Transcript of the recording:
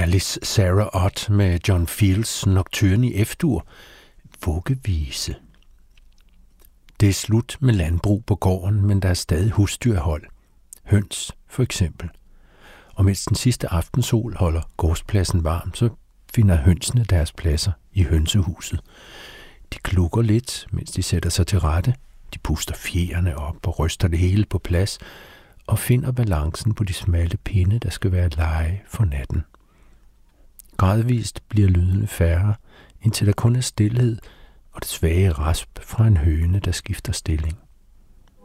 Alice Sarah Ott med John Fields Nocturne i F-dur. Vuggevise. Det er slut med landbrug på gården, men der er stadig husdyrhold. Høns, for eksempel. Og mens den sidste aftensol holder gårdspladsen varm, så finder hønsene deres pladser i hønsehuset. De klukker lidt, mens de sætter sig til rette. De puster fjerene op og ryster det hele på plads og finder balancen på de smalle pinde, der skal være leje for natten. Gradvist bliver lydene færre, indtil der kun er stilhed og det svage rasp fra en høne, der skifter stilling.